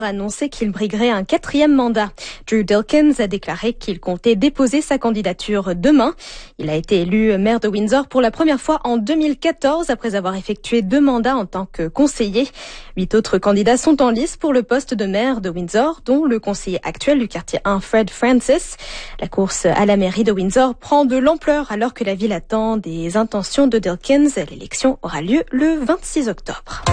A annoncé qu'il briguerait un 4e mandat. Drew Dilkens a déclaré qu'il comptait déposer sa candidature demain. Il a été élu maire de Windsor pour la première fois en 2014 après avoir effectué 2 mandats en tant que conseiller. 8 autres candidats sont en lice pour le poste de maire de Windsor, dont le conseiller actuel du quartier 1, Fred Francis. La course à la mairie de Windsor prend de l'ampleur alors que la ville attend des intentions de Dilkens. L'élection aura lieu le 26 octobre.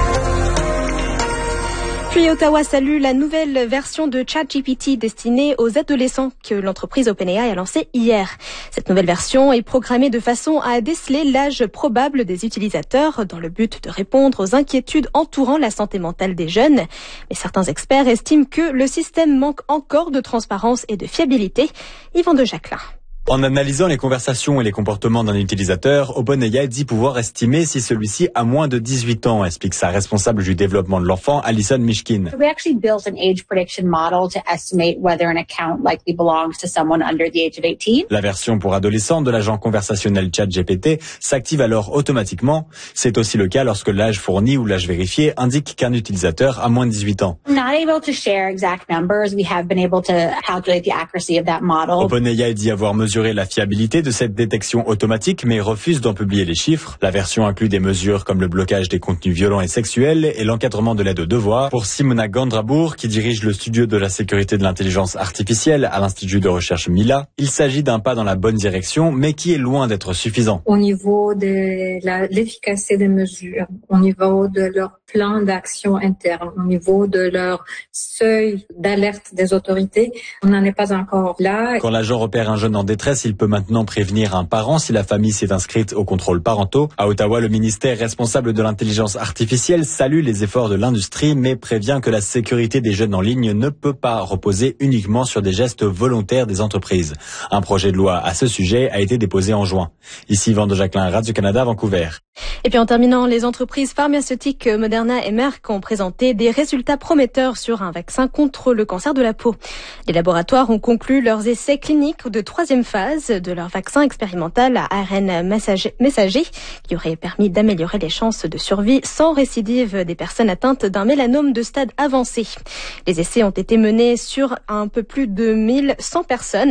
Puis Ottawa salue la nouvelle version de ChatGPT destinée aux adolescents que l'entreprise OpenAI a lancée hier. Cette nouvelle version est programmée de façon à déceler l'âge probable des utilisateurs dans le but de répondre aux inquiétudes entourant la santé mentale des jeunes. Mais certains experts estiment que le système manque encore de transparence et de fiabilité. Yvan de Jacquelin. En analysant les conversations et les comportements d'un utilisateur, OpenAI dit pouvoir estimer si celui-ci a moins de 18 ans, explique sa responsable du développement de l'enfant, Alison Mishkin. We actually built an age prediction model to estimate whether an account likely belongs to someone under the age of 18. La version pour adolescents de l'agent conversationnel ChatGPT s'active alors automatiquement. C'est aussi le cas lorsque l'âge fourni ou l'âge vérifié indique qu'un utilisateur a moins de 18 ans. I'm not able to share exact numbers. We have been able to calculate the accuracy of that model. OpenAI dit avoir mesuré la fiabilité de cette détection automatique, mais refuse d'en publier les chiffres. La version inclut des mesures comme le blocage des contenus violents et sexuels et l'encadrement de l'aide aux devoirs. Pour Simona Gandrabourg, qui dirige le studio de la sécurité de l'intelligence artificielle à l'Institut de recherche Mila, il s'agit d'un pas dans la bonne direction, mais qui est loin d'être suffisant. Au niveau de l'efficacité des mesures, au niveau de leur plan d'action interne, au niveau de leur seuil d'alerte des autorités, on n'en est pas encore là. Quand l'agent repère un jeune en détresse, il peut maintenant prévenir un parent si la famille s'est inscrite aux contrôles parentaux. À Ottawa, le ministère responsable de l'intelligence artificielle salue les efforts de l'industrie, mais prévient que la sécurité des jeunes en ligne ne peut pas reposer uniquement sur des gestes volontaires des entreprises. Un projet de loi à ce sujet a été déposé en juin. Ici, Yvan de Jacquelin, Radio-Canada, Vancouver. Et puis en terminant, les entreprises pharmaceutiques Moderna et Merck ont présenté des résultats prometteurs sur un vaccin contre le cancer de la peau. Les laboratoires ont conclu leurs essais cliniques de 3e phase de leur vaccin expérimental à ARN messager qui aurait permis d'améliorer les chances de survie sans récidive des personnes atteintes d'un mélanome de stade avancé. Les essais ont été menés sur un peu plus de 1100 personnes.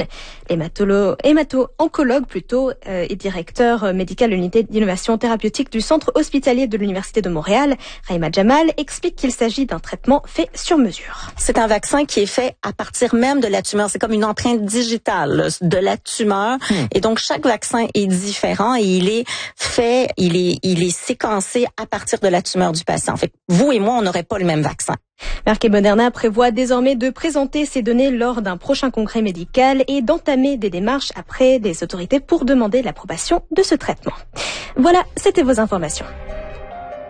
Hémato-oncologue et directeur médical de l'unité d'innovation thérapeutique du centre hospitalier de l'Université de Montréal, Raïma Jamal, explique qu'il s'agit d'un traitement fait sur mesure. C'est un vaccin qui est fait à partir même de la tumeur. C'est comme une empreinte digitale de la tumeur. Et donc, chaque vaccin est différent et il est séquencé à partir de la tumeur du patient. En fait, vous et moi, on n'aurait pas le même vaccin. Merck et Moderna prévoient désormais de présenter ces données lors d'un prochain congrès médical et d'entamer des démarches auprès des autorités pour demander l'approbation de ce traitement. Voilà, c'était vos informations.